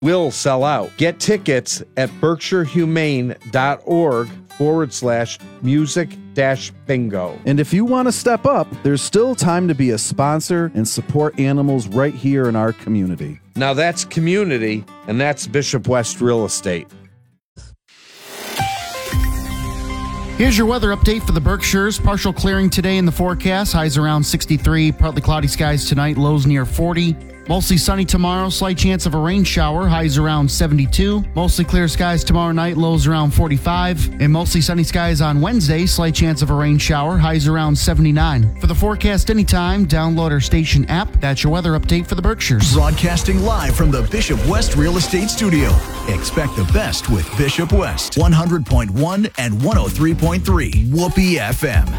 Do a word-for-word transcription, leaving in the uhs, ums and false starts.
will sell out. Get tickets at berkshirehumane.org forward slash music dash bingo. And if you want to step up, there's still time to be a sponsor and support animals right here in our community. Now that's community, and that's Bishop West Real Estate. Here's your weather update for the Berkshires. Partial clearing today in the forecast. Highs around sixty-three. Partly cloudy skies tonight. Lows near forty. Mostly sunny tomorrow. Slight chance of a rain shower. Highs around seventy-two. Mostly clear skies tomorrow night. Lows around forty-five. And mostly sunny skies on Wednesday. Slight chance of a rain shower. Highs around seventy-nine. For the forecast anytime, download our station app. That's your weather update for the Berkshires. Broadcasting live from the Bishop West Real Estate Studio. Expect the best with Bishop West. one hundred point one and one oh three point three. Whoopee F M.